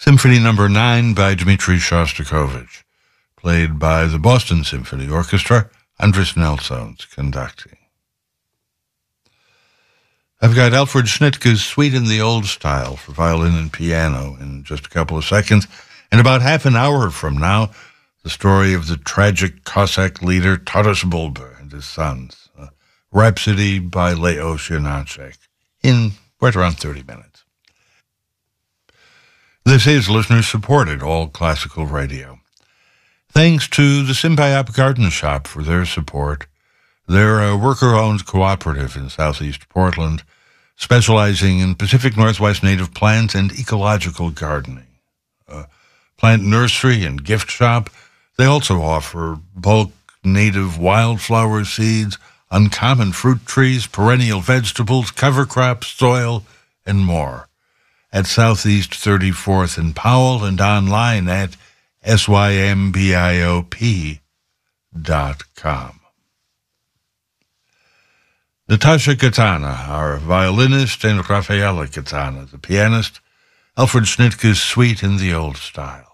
Symphony Number 9 by Dmitri Shostakovich, played by the Boston Symphony Orchestra, Andris Nelsons conducting. I've got Alfred Schnittke's Suite in the Old Style for violin and piano in just a couple of seconds. In about half an hour from now, the story of the tragic Cossack leader Taras Bulba and his sons. Rhapsody by Leo Sinacek in right around 30 minutes. This is listener-supported all classical radio. Thanks to the Simbayap Garden Shop for their support. They're a worker-owned cooperative in southeast Portland, specializing in Pacific Northwest native plants and ecological gardening. Plant nursery and gift shop. They also offer bulk native wildflower seeds, uncommon fruit trees, perennial vegetables, cover crops, soil, and more. At Southeast 34th and Powell and online at symbiop.com. Natasha Katana, our violinist, and Rafaela Katana, the pianist, Alfred Schnittke's Suite in the Old Style.